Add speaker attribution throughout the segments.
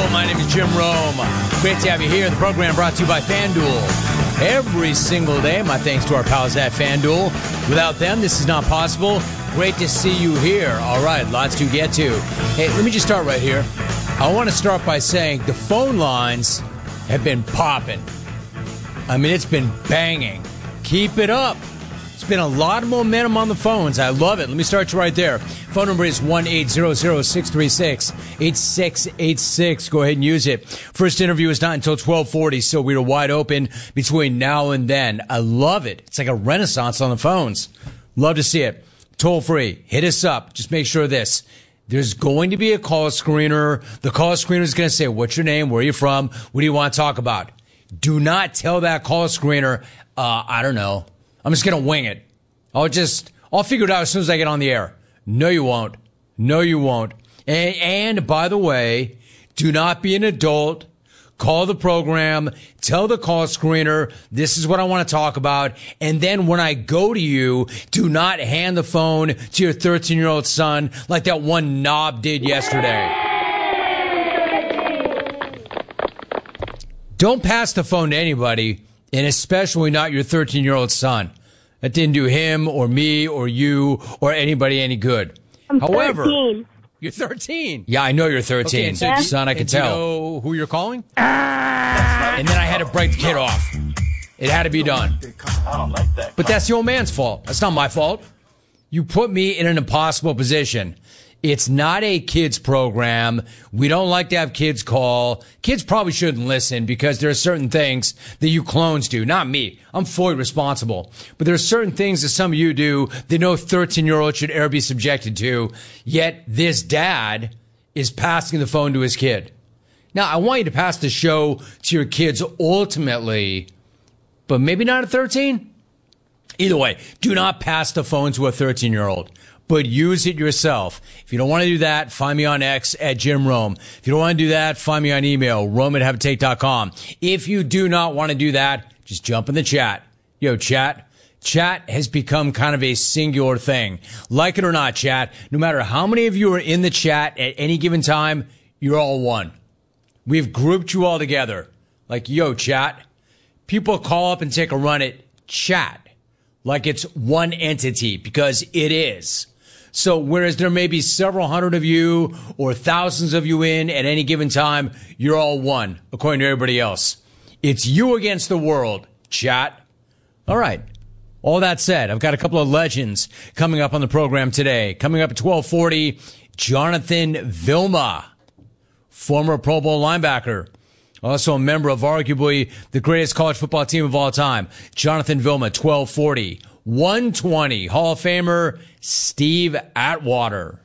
Speaker 1: My name is Jim Rome. Great to have you here. The program brought to you by FanDuel. Every single day, my thanks to our pals at FanDuel. Without them, this is not possible. Great to see you here. All right, lots to get to. Hey, let me just start right here. I want to start by saying the phone lines have been popping. I mean, it's been banging. Keep it up. It's been a lot of momentum on the phones. I love it. Let me start you right there. Phone number is 1-800-636-8686. Go ahead and use it. First interview is not until 12:40, so we're wide open between now and then. I love it. It's like a renaissance on the phones. Love to see it. Toll free. Hit us up. Just make sure of this. There's going to be a call screener. The call screener is going to say, what's your name? Where are you from? What do you want to talk about? Do not tell that call screener, I don't know. I'm just going to wing it. I'll figure it out as soon as I get on the air. No, you won't. No, you won't. And by the way, do not be an adult. Call the program. Tell the call screener, this is what I want to talk about. And then when I go to you, do not hand the phone to your 13-year-old son like that one knob did yesterday. Don't pass the phone to anybody, and especially not your 13-year-old son. That didn't do him or me or you or anybody any good.
Speaker 2: I'm 13.
Speaker 1: You're 13. Yeah, I know you're 13. Okay,
Speaker 2: yeah.
Speaker 1: Son, I can tell.
Speaker 3: Do you know who you're calling?
Speaker 1: And then I had to break the kid off. It had to be done. But that's the old man's fault. That's not my fault. You put me in an impossible position. It's not a kids program. We don't like to have kids call. Kids probably shouldn't listen because there are certain things that you clones do. Not me. I'm fully responsible. But there are certain things that some of you do that no 13-year-old should ever be subjected to. Yet this dad is passing the phone to his kid. Now, I want you to pass the show to your kids ultimately, but maybe not at 13. Either way, do not pass the phone to a 13-year-old. But use it yourself. If you don't want to do that, find me on X at Jim Rome. If you don't want to do that, find me on email, rome@haveatake.com. If you do not want to do that, just jump in the chat. Yo, chat. Chat has become kind of a singular thing. Like it or not, chat, no matter how many of you are in the chat at any given time, you're all one. We've grouped you all together. Like, yo, chat. People call up and take a run at chat like it's one entity, because it is. So whereas there may be several hundred of you or thousands of you in at any given time, you're all one, according to everybody else. It's you against the world, chat. All right. All that said, I've got a couple of legends coming up on the program today. Coming up at 12:40, Jonathan Vilma, former Pro Bowl linebacker, also a member of arguably the greatest college football team of all time. Jonathan Vilma, 12:40. 1:20, Hall of Famer Steve Atwater.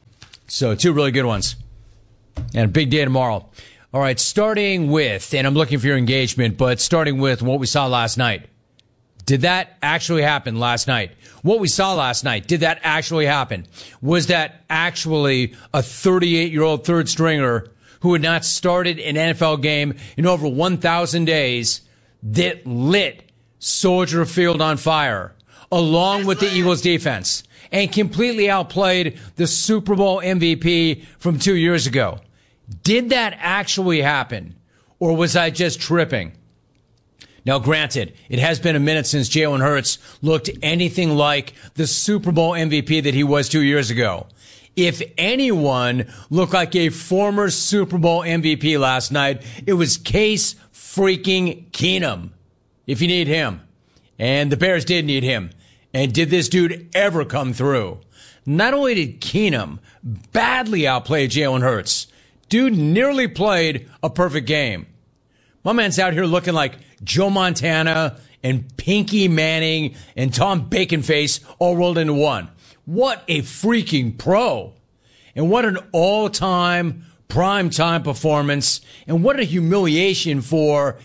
Speaker 1: So two really good ones. And a big day tomorrow. All right, starting with, and I'm looking for your engagement, but starting with what we saw last night. Did that actually happen last night? What we saw last night, did that actually happen? Was that actually a 38-year-old third stringer who had not started an NFL game in over 1,000 days that lit Soldier Field on fire, along with the Eagles defense, and completely outplayed the Super Bowl MVP from 2 years ago? Did that actually happen, or was I just tripping? Now, granted, it has been a minute since Jalen Hurts looked anything like the Super Bowl MVP that he was 2 years ago. If anyone looked like a former Super Bowl MVP last night, it was Case freaking Keenum, if you need him. And the Bears did need him. And did this dude ever come through? Not only did Keenum badly outplay Jalen Hurts, dude nearly played a perfect game. My man's out here looking like Joe Montana and Pinky Manning and Tom Baconface all rolled into one. What a freaking pro. And what an all-time, prime-time performance. And what a humiliation for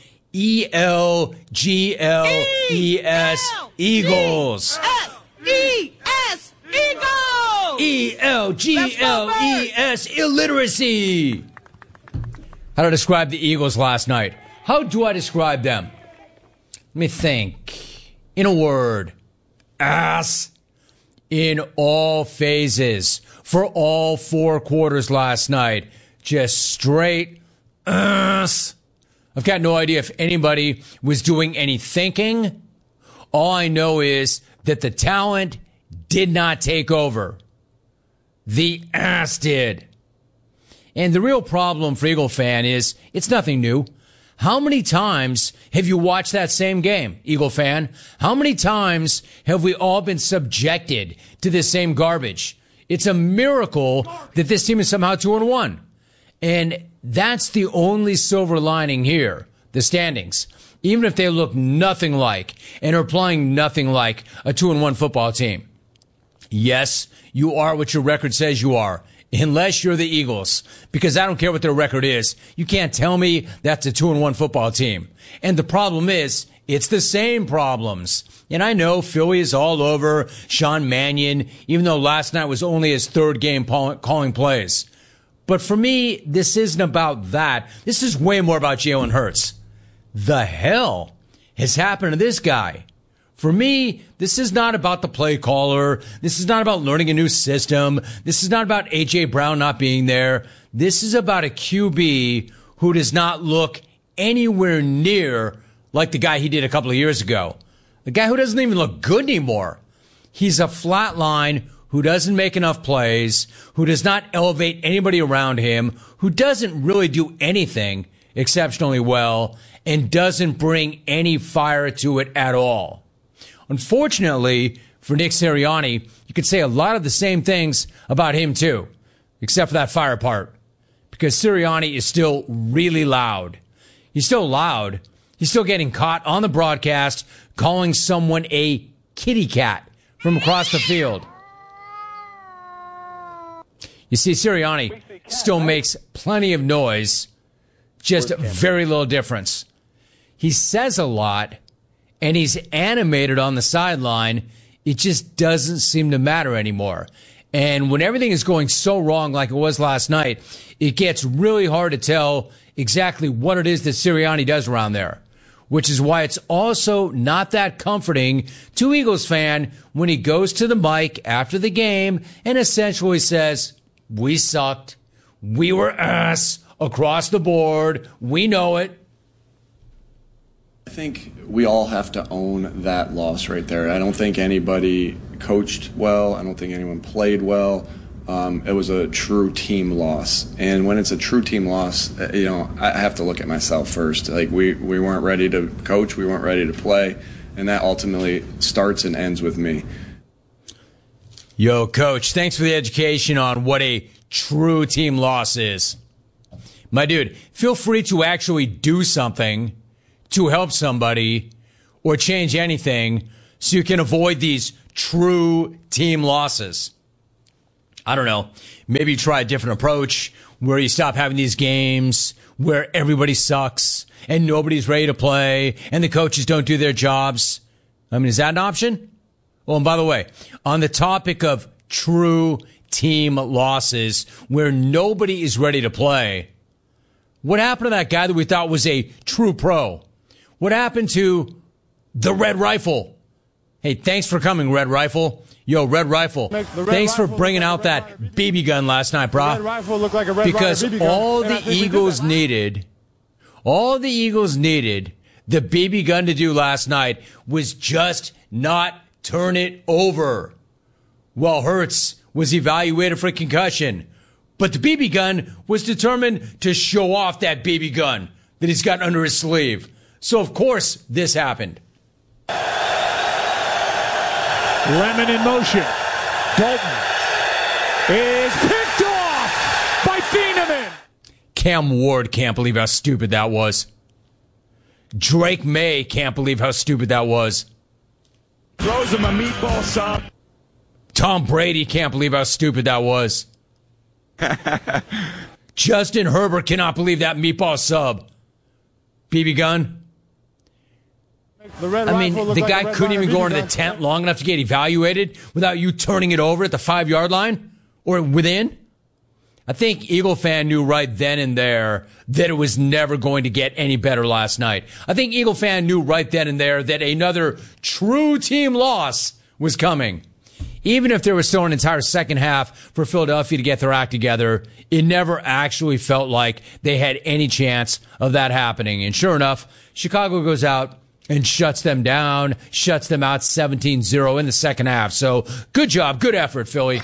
Speaker 1: E-L-G-L-E-S Eagles.
Speaker 4: E-S Eagles!
Speaker 1: E-L-G-L-E-S illiteracy. How do I describe the Eagles last night? How do I describe them? Let me think. In a word, ass. In all phases, for all four quarters last night. Just straight I've got no idea if anybody was doing any thinking. All I know is that the talent did not take over. The ass did. And the real problem for Eagle fan is it's nothing new. How many times have you watched that same game, Eagle fan? How many times have we all been subjected to this same garbage? It's a miracle that this team is somehow 2-1. And that's the only silver lining here, the standings. Even if they look nothing like and are playing nothing like a 2-1 football team. Yes, you are what your record says you are. Unless you're the Eagles, because I don't care what their record is. You can't tell me that's a 2-1 football team. And the problem is, it's the same problems. And I know Philly is all over Sean Mannion, even though last night was only his third game calling plays. But for me, this isn't about that. This is way more about Jalen Hurts. The hell has happened to this guy? For me, this is not about the play caller. This is not about learning a new system. This is not about A.J. Brown not being there. This is about a QB who does not look anywhere near like the guy he did a couple of years ago. The guy who doesn't even look good anymore. He's a flat line who doesn't make enough plays, who does not elevate anybody around him, who doesn't really do anything exceptionally well, and doesn't bring any fire to it at all. Unfortunately, for Nick Sirianni, you could say a lot of the same things about him too, except for that fire part. Because Sirianni is still really loud. He's still loud. He's still getting caught on the broadcast calling someone a kitty cat from across the field. You see, Sirianni still makes plenty of noise, just very little difference. He says a lot, and he's animated on the sideline. It just doesn't seem to matter anymore. And when everything is going so wrong like it was last night, it gets really hard to tell exactly what it is that Sirianni does around there, which is why it's also not that comforting to Eagles fan when he goes to the mic after the game and essentially says, we sucked, we were ass across the board, we know it.
Speaker 2: I think we all have to own that loss right there. I don't think anybody coached well. I don't think anyone played well. It was a true team loss. And when it's a true team loss, I have to look at myself first. Like we weren't ready to coach. We weren't ready to play. And that ultimately starts and ends with me.
Speaker 1: Yo, Coach, thanks for the education on what a true team loss is. My dude, feel free to actually do something to help somebody or change anything so you can avoid these true team losses. I don't know. Maybe try a different approach where you stop having these games where everybody sucks and nobody's ready to play and the coaches don't do their jobs. I mean, is that an option? Well, and by the way, on the topic of true team losses where nobody is ready to play, what happened to that guy that we thought was a true pro? What happened to the Red Rifle? Hey, thanks for coming, Red Rifle. Yo, Red Rifle, thanks for bringing out that BB gun last night, brah.
Speaker 3: Red Rifle looked like a red
Speaker 1: because
Speaker 3: BB gun.
Speaker 1: all the Eagles needed the BB gun to do last night was just not turn it over. Well, Hurts was evaluated for concussion, but the BB gun was determined to show off that BB gun that he's got under his sleeve. So, of course, this happened.
Speaker 3: Lemon in motion. Dalton is picked off by Thieneman.
Speaker 1: Cam Ward can't believe how stupid that was. Drake May can't believe how stupid that was.
Speaker 3: Throws him a meatball sub.
Speaker 1: Tom Brady can't believe how stupid that was. Justin Herbert cannot believe that meatball sub. BB gun. I mean, the guy couldn't even go into the tent long enough to get evaluated without you turning it over at the 5-yard line or within. I think Eagle fan knew right then and there that it was never going to get any better last night. I think Eagle fan knew right then and there that another true team loss was coming. even if there was still an entire second half for Philadelphia to get their act together, it never actually felt like they had any chance of that happening. And sure enough, Chicago goes out and shuts them down, shuts them out 17-0 in the second half. So good job, good effort, Philly.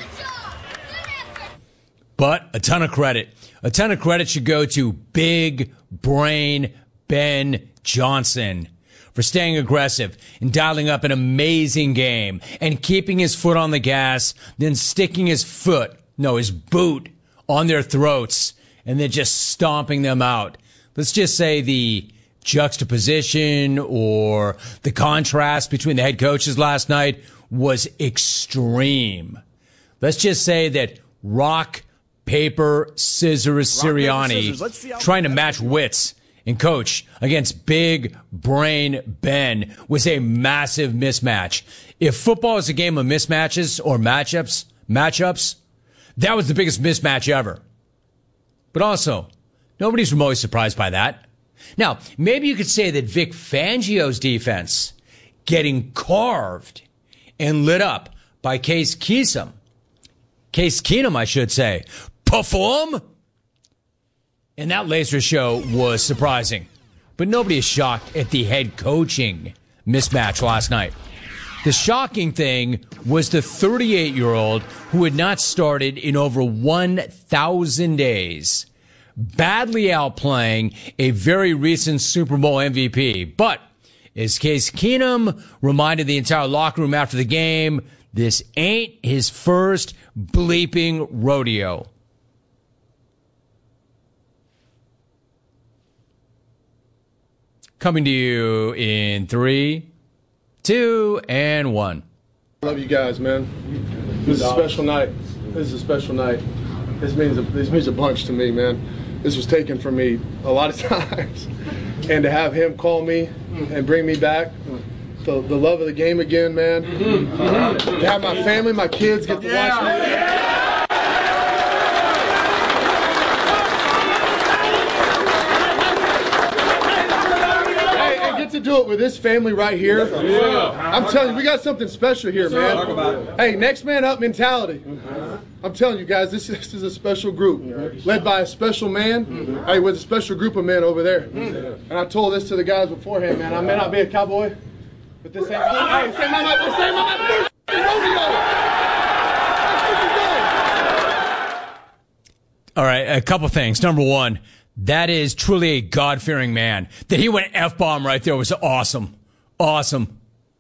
Speaker 1: But a ton of credit should go to Big Brain Ben Johnson for staying aggressive and dialing up an amazing game and keeping his foot on the gas, then sticking his boot on their throats and then just stomping them out. Let's just say the juxtaposition or the contrast between the head coaches last night was extreme. Let's just say that rock, paper, scissors Sirianni trying to match wits and coach against Big Brain Ben was a massive mismatch. If football is a game of mismatches or matchups, that was the biggest mismatch ever. But also, nobody's remotely surprised by that. Now, maybe you could say that Vic Fangio's defense getting carved and lit up by Case Keenum, I should say, perform? And that laser show was surprising. But nobody is shocked at the head coaching mismatch last night. The shocking thing was the 38-year-old who had not started in over 1,000 days, badly outplaying a very recent Super Bowl MVP. But as Case Keenum reminded the entire locker room after the game, this ain't his first bleeping rodeo. Coming to you in 3, 2, and 1.
Speaker 5: Love you guys, man. This is a special night. This means a bunch to me, man. This was taken from me a lot of times. And to have him call me and bring me back, the love of the game again, man. To have my family, my kids get to watch me. To do it with this family right here. I'm telling you, we got something special here, man. Hey, next man up mentality. I'm telling you guys, this is a special group led by a special man. Hey, with a special group of men over there. And I told this to the guys beforehand, man. I may not be a cowboy, but this ain't my first rodeo.
Speaker 1: All right, a couple things. Number one, that is truly a God-fearing man. That he went F-bomb right there was awesome. Awesome.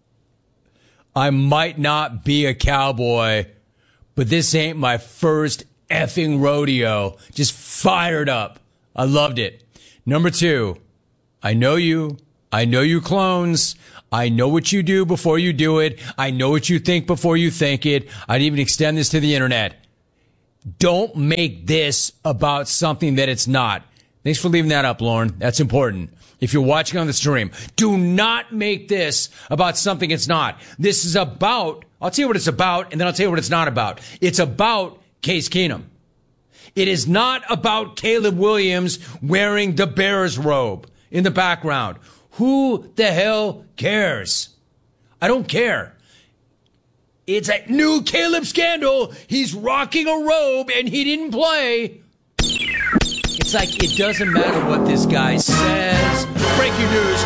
Speaker 1: I might not be a cowboy, but this ain't my first effing rodeo. Just fired up. I loved it. Number two, I know you. I know you clones. I know what you do before you do it. I know what you think before you think it. I'd even extend this to the internet. Don't make this about something that it's not. Thanks for leaving that up, Lauren. That's important. If you're watching on the stream, do not make this about something it's not. This is about, I'll tell you what it's about, and then I'll tell you what it's not about. It's about Case Keenum. It is not about Caleb Williams wearing the Bears robe in the background. Who the hell cares? I don't care. It's a new Caleb scandal. He's rocking a robe and he didn't play. It's like it doesn't matter what this guy says. Breaking news.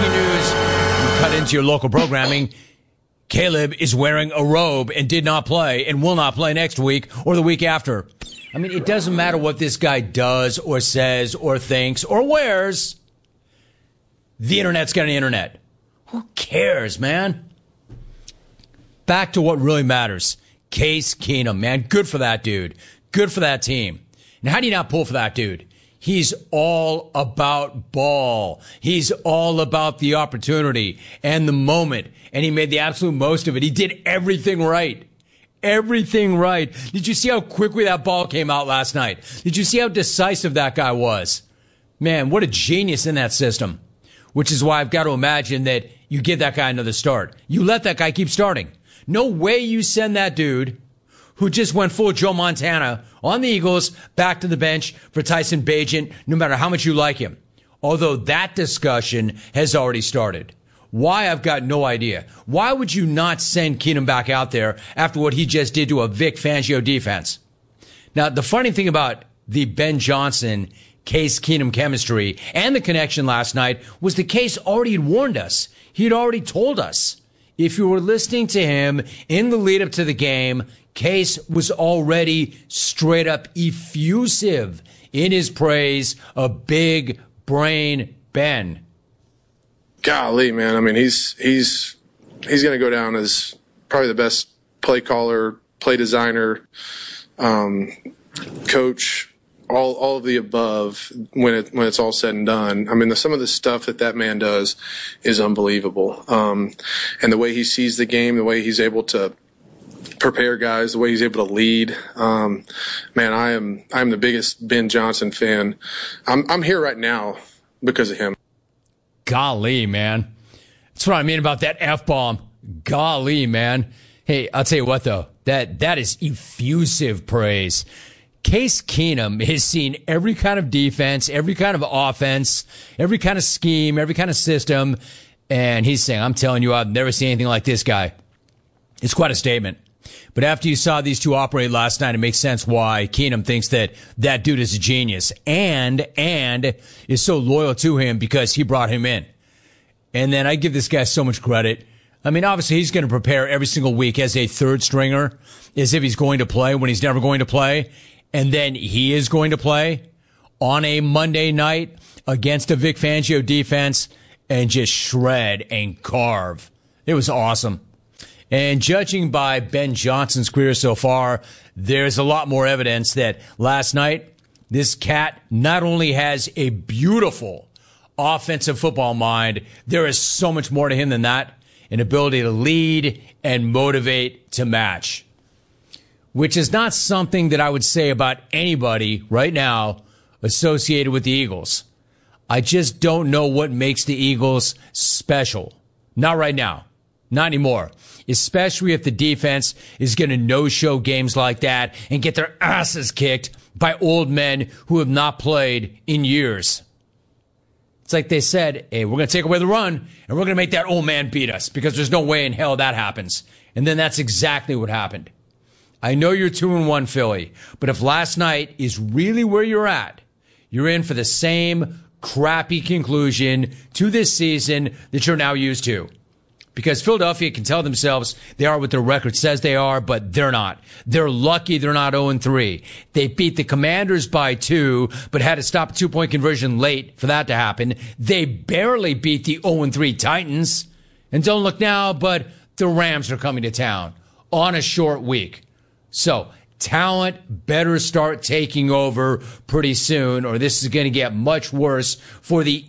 Speaker 1: You cut into your local programming. Caleb is wearing a robe and did not play and will not play next week or the week after. I mean, it doesn't matter what this guy does or says or thinks or wears. The internet's got an internet. Who cares, man? Back to what really matters. Case Keenum, man. Good for that dude. Good for that team. Now, how do you not pull for that dude? He's all about ball. He's all about the opportunity and the moment. And he made the absolute most of it. He did everything right. Everything right. Did you see how quickly that ball came out last night? Did you see how decisive that guy was? Man, what a genius in that system. Which is why I've got to imagine that you give that guy another start. You let that guy keep starting. No way you send that dude who just went full Joe Montana on the Eagles back to the bench for Tyson Bagent, no matter how much you like him. Although that discussion has already started. Why, I've got no idea. Why would you not send Keenum back out there after what he just did to a Vic Fangio defense? Now, the funny thing about the Ben Johnson, Case Keenum chemistry and the connection last night was the Case already had warned us. He had already told us. If you were listening to him in the lead up to the game, Case was already straight up effusive in his praise of Big Brain Ben.
Speaker 6: Golly, man. I mean, he's going to go down as probably the best play caller, play designer, coach, all of the above when it's all said and done. I mean, some of the stuff that man does is unbelievable. And the way he sees the game, the way he's able to prepare guys, the way he's able to lead. Man, I'm the biggest Ben Johnson fan. I'm here right now because of him.
Speaker 1: Golly, man. That's what I mean about that F-bomb. Golly, man. Hey, I'll tell you what, though. That is effusive praise. Case Keenum has seen every kind of defense, every kind of offense, every kind of scheme, every kind of system. And he's saying, I'm telling you, I've never seen anything like this guy. It's quite a statement. But after you saw these two operate last night, it makes sense why Keenum thinks that dude is a genius and is so loyal to him because he brought him in. And then I give this guy so much credit. I mean, obviously he's going to prepare every single week as a third stringer, as if he's going to play when he's never going to play. And then he is going to play on a Monday night against a Vic Fangio defense and just shred and carve. It was awesome. And judging by Ben Johnson's career so far, there's a lot more evidence that last night, this cat not only has a beautiful offensive football mind, there is so much more to him than that. An ability to lead and motivate to match. Which is not something that I would say about anybody right now associated with the Eagles. I just don't know what makes the Eagles special. Not right now. Not anymore. Especially if the defense is going to no-show games like that and get their asses kicked by old men who have not played in years. It's like they said, hey, we're going to take away the run and we're going to make that old man beat us because there's no way in hell that happens. And then that's exactly what happened. I know you're 2-1 Philly, but if last night is really where you're at, you're in for the same crappy conclusion to this season that you're now used to. Because Philadelphia can tell themselves they are what their record says they are, but they're not. They're lucky they're not 0-3. They beat the Commanders by 2, but had to stop a 2-point conversion late for that to happen. They barely beat the 0-3 Titans. And don't look now, but the Rams are coming to town on a short week. So, talent better start taking over pretty soon, or this is going to get much worse for the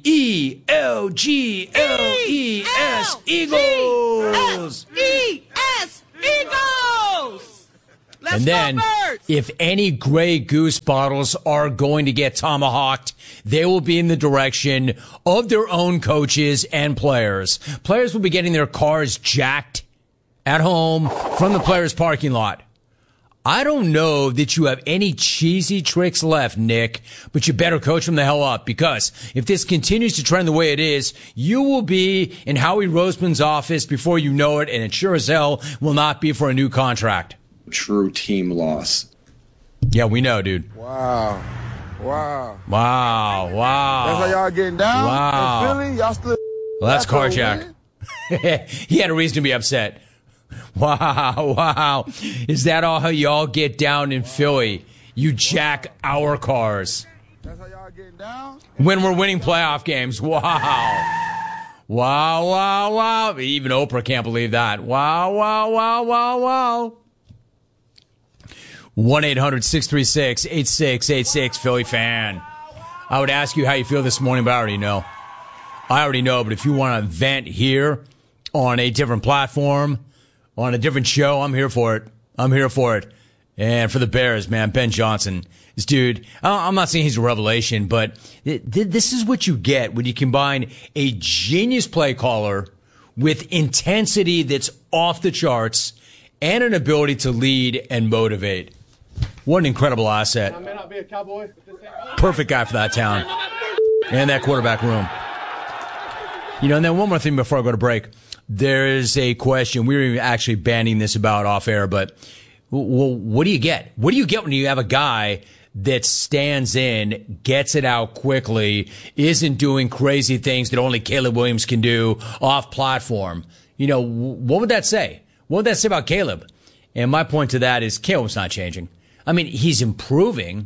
Speaker 1: E-L-G-L-E-S Eagles.
Speaker 4: E-S Eagles. Let's
Speaker 1: and then,
Speaker 4: go Birds.
Speaker 1: if any Grey Goose bottles are going to get tomahawked, they will be in the direction of their own coaches and players. Players will be getting their cars jacked at home from the players' parking lot. I don't know that you have any cheesy tricks left, Nick, but you better coach them the hell up because if this continues to trend the way it is, you will be in Howie Roseman's office before you know it, and it sure as hell will not be for a new contract.
Speaker 2: True team loss.
Speaker 1: Yeah, we know, dude.
Speaker 7: Wow.
Speaker 1: Wow.
Speaker 7: That's how y'all getting down?
Speaker 1: Wow.
Speaker 7: In Philly? Y'all still...
Speaker 1: Well, that's Carjack. He had a reason to be upset. Wow. Is that all how y'all get down in Philly? You jack our cars.
Speaker 7: That's how y'all getting down?
Speaker 1: When we're winning playoff games. Wow. Even Oprah can't believe that. Wow. 1-800-636-8686 Philly fan. I would ask you how you feel this morning, but I already know. But if you want to vent here on a different platform, on a different show, I'm here for it. And for the Bears, man, Ben Johnson, this dude, I'm not saying he's a revelation, but this is what you get when you combine a genius play caller with intensity that's off the charts and an ability to lead and motivate. What an incredible asset.
Speaker 5: I may not be a Cowboy.
Speaker 1: Perfect guy for that town and that quarterback room. And then one more thing before I go to break. There is a question. We were actually banning this about off air, but well, what do you get? What do you get when you have a guy that stands in, gets it out quickly, isn't doing crazy things that only Caleb Williams can do off platform? What would that say? What would that say about Caleb? And my point to that is Caleb's not changing. I mean, he's improving.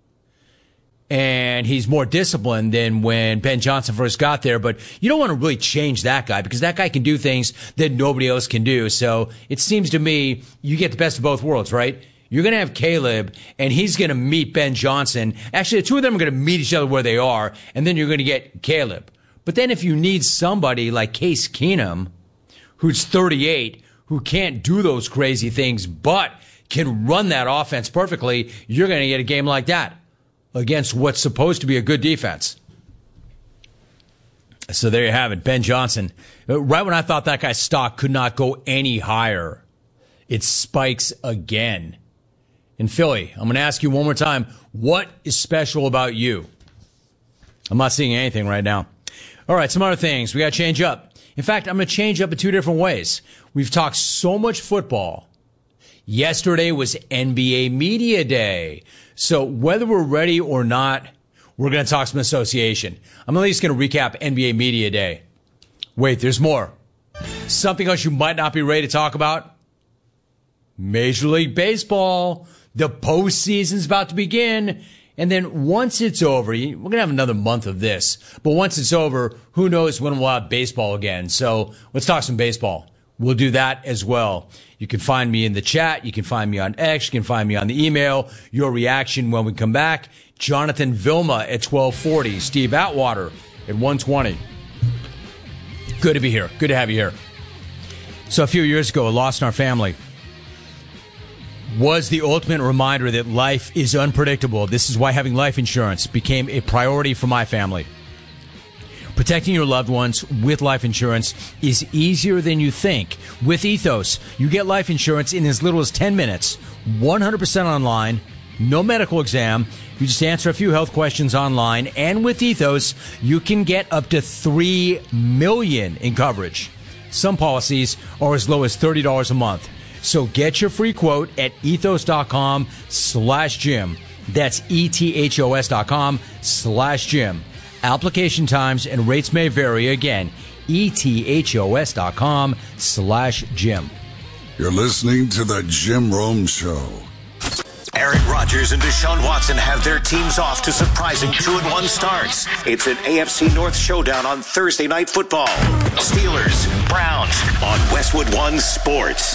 Speaker 1: And he's more disciplined than when Ben Johnson first got there. But you don't want to really change that guy because that guy can do things that nobody else can do. So it seems to me you get the best of both worlds, right? You're going to have Caleb, and he's going to meet Ben Johnson. Actually, the two of them are going to meet each other where they are, and then you're going to get Caleb. But then if you need somebody like Case Keenum, who's 38, who can't do those crazy things but can run that offense perfectly, you're going to get a game like that against what's supposed to be a good defense. So there you have it. Ben Johnson. Right when I thought that guy's stock could not go any higher, it spikes again. In Philly, I'm going to ask you one more time, what is special about you? I'm not seeing anything right now. All right, some other things. We got to change up. In fact, I'm going to change up in two different ways. We've talked so much football. Yesterday was NBA Media Day. So whether we're ready or not, we're going to talk some association. I'm at least going to recap NBA Media Day. Wait, there's more. Something else you might not be ready to talk about? Major League Baseball. The postseason's about to begin. And then once it's over, we're going to have another month of this. But once it's over, who knows when we'll have baseball again. So let's talk some baseball. We'll do that as well. You can find me in the chat. You can find me on X. You can find me on the email. Your reaction when we come back. Jonathan Vilma at 1240. Steve Atwater at 120. Good to be here. Good to have you here. So a few years ago, a loss in our family was the ultimate reminder that life is unpredictable. This is why having life insurance became a priority for my family. Protecting your loved ones with life insurance is easier than you think. With Ethos, you get life insurance in as little as 10 minutes, 100% online, no medical exam. You just answer a few health questions online, and with Ethos, you can get up to $3 million in coverage. Some policies are as low as $30 a month. So get your free quote at ethos.com/Jim. That's ethos.com/Jim. Application times and rates may vary. Again, ethos.com/Jim.
Speaker 8: You're listening to the Jim Rome Show.
Speaker 9: Aaron Rodgers and Deshaun Watson have their teams off to surprising 2-1 starts. It's an AFC North showdown on Thursday Night Football. Steelers, Browns on Westwood One Sports.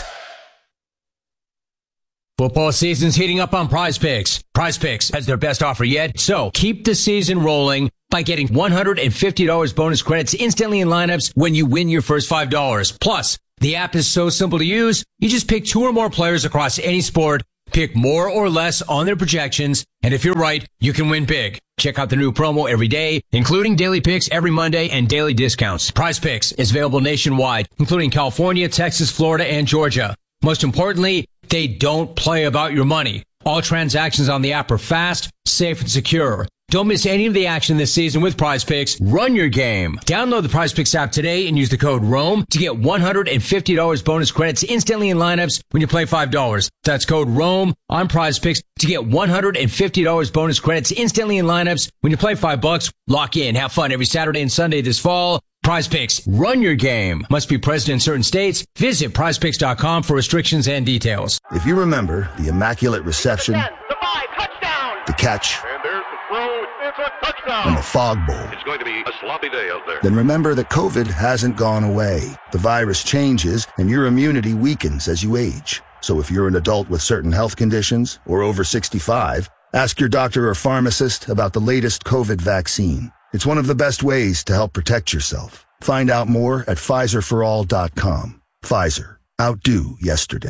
Speaker 1: Football season's heating up on Prize Picks. Prize Picks has their best offer yet, so keep the season rolling by getting $150 bonus credits instantly in lineups when you win your first $5. Plus, the app is so simple to use, you just pick two or more players across any sport, pick more or less on their projections, and if you're right, you can win big. Check out the new promo every day, including daily picks every Monday and daily discounts. Prize Picks is available nationwide, including California, Texas, Florida, and Georgia. Most importantly, they don't play about your money. All transactions on the app are fast, safe, and secure. Don't miss any of the action this season with Prize Picks. Run your game. Download the Prize Picks app today and use the code ROME to get $150 bonus credits instantly in lineups when you play $5. That's code ROME on Prize Picks to get $150 bonus credits instantly in lineups when you play $5. Lock in. Have fun every Saturday and Sunday this fall. Prize Picks. Run your game. Must be present in certain states. Visit prizepicks.com for restrictions and details.
Speaker 10: If you remember the immaculate reception,
Speaker 4: The 5, touchdown.
Speaker 10: the catch,
Speaker 3: And there's the throw. It's a touchdown.
Speaker 10: and the fog bowl,
Speaker 3: It's going to be a sloppy day out there.
Speaker 10: then remember that COVID hasn't gone away. The virus changes and your immunity weakens as you age. So if you're an adult with certain health conditions or over 65, ask your doctor or pharmacist about the latest COVID vaccine. It's one of the best ways to help protect yourself. Find out more at PfizerForAll.com. Pfizer. Outdo yesterday.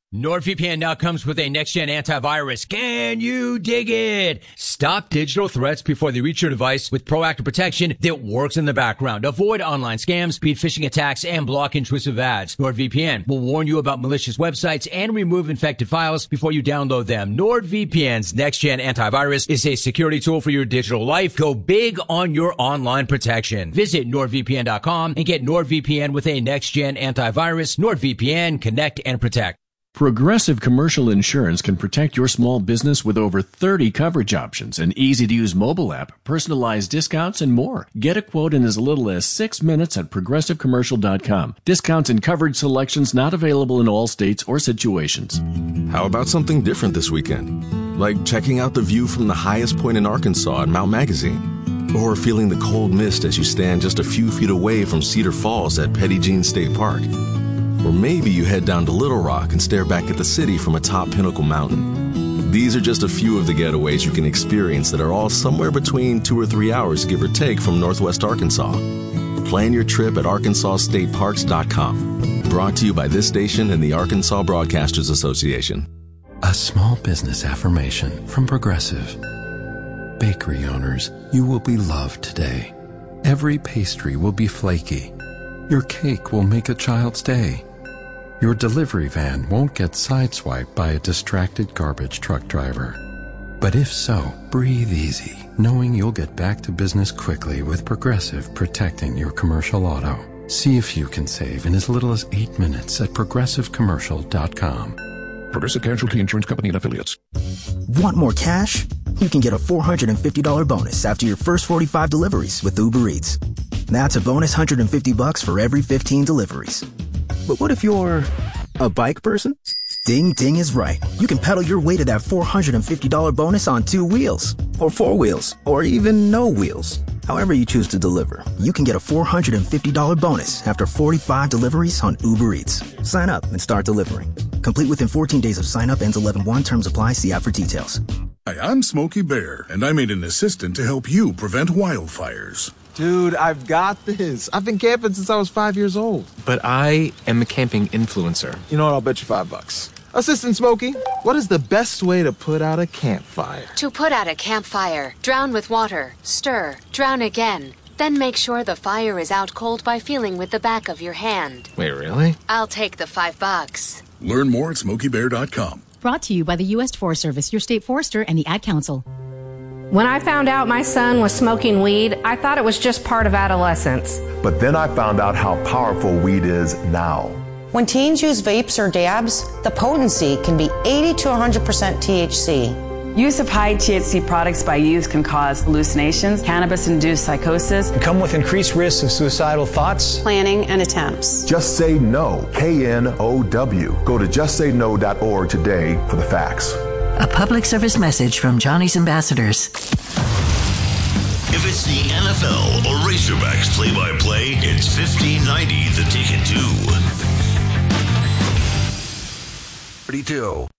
Speaker 1: NordVPN now comes with a next-gen antivirus. Can you dig it? Stop digital threats before they reach your device with proactive protection that works in the background. Avoid online scams, speed phishing attacks, and block intrusive ads. NordVPN will warn you about malicious websites and remove infected files before you download them. NordVPN's next-gen antivirus is a security tool for your digital life. Go big on your online protection. Visit NordVPN.com and get NordVPN with a next-gen antivirus. NordVPN, connect and protect.
Speaker 11: Progressive Commercial Insurance can protect your small business with over 30 coverage options, an easy-to-use mobile app, personalized discounts, and more. Get a quote in as little as 6 minutes at ProgressiveCommercial.com. Discounts and coverage selections not available in all states or situations.
Speaker 12: How about something different this weekend? Like checking out the view from the highest point in Arkansas at Mount Magazine. Or feeling the cold mist as you stand just a few feet away from Cedar Falls at Petit Jean State Park. Or maybe you head down to Little Rock and stare back at the city from atop Pinnacle Mountain. These are just a few of the getaways you can experience that are all somewhere between 2 or 3 hours, give or take, from Northwest Arkansas. Plan your trip at ArkansasStateParks.com. Brought to you by this station and the Arkansas Broadcasters Association.
Speaker 13: A small business affirmation from Progressive. Bakery owners, you will be loved today. Every pastry will be flaky. Your cake will make a child's day. Your delivery van won't get sideswiped by a distracted garbage truck driver. But if so, breathe easy, knowing you'll get back to business quickly with Progressive protecting your commercial auto. See if you can save in as little as 8 minutes at ProgressiveCommercial.com.
Speaker 14: Progressive Casualty Insurance Company and Affiliates.
Speaker 15: Want more cash? You can get a $450 bonus after your first 45 deliveries with Uber Eats. That's a bonus $150 for every 15 deliveries. But what if you're a bike person? Ding Ding is right. You can pedal your way to that $450 bonus on 2 wheels, or 4 wheels, or even no wheels. However you choose to deliver, you can get a $450 bonus after 45 deliveries on Uber Eats. Sign up and start delivering. Complete within 14 days of sign up. Ends 11/1. Terms apply. See app for details.
Speaker 8: Hi, I'm Smokey Bear, and I made an assistant to help you prevent wildfires.
Speaker 16: Dude, I've got this. I've been camping since I was 5 years old.
Speaker 17: But I am a camping influencer.
Speaker 16: You know what? I'll bet you $5. Assistant Smokey, what is the best way to put out a campfire?
Speaker 18: To put out a campfire, drown with water, stir, drown again. Then make sure the fire is out cold by feeling with the back of your hand.
Speaker 17: Wait, really?
Speaker 18: I'll take the $5.
Speaker 8: Learn more at SmokeyBear.com.
Speaker 19: Brought to you by the U.S. Forest Service, your state forester, and the Ad Council.
Speaker 20: When I found out my son was smoking weed, I thought it was just part of adolescence.
Speaker 21: But then I found out how powerful weed is now.
Speaker 22: When teens use vapes or dabs, the potency can be 80 to 100% THC.
Speaker 23: Use of high THC products by youth can cause hallucinations, cannabis-induced psychosis,
Speaker 24: and come with increased risks of suicidal thoughts,
Speaker 22: planning, and attempts.
Speaker 21: Just Say No, KNOW. Go to justsayno.org today for the facts.
Speaker 25: A public service message from Johnny's Ambassadors.
Speaker 9: If it's the NFL or Razorbacks play-by-play, it's 1590 The Ticket 2.
Speaker 8: 32.